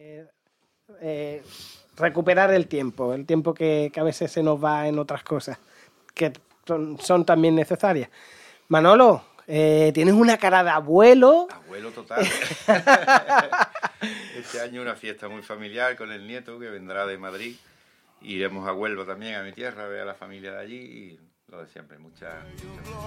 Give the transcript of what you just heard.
recuperar el tiempo que a veces se nos va en otras cosas, que son también necesarias. Manolo, tienes una cara de abuelo. Abuelo total. Este año una fiesta muy familiar con el nieto que vendrá de Madrid. Iremos a Huelva también, a mi tierra, a ver a la familia de allí y lo de siempre, muchas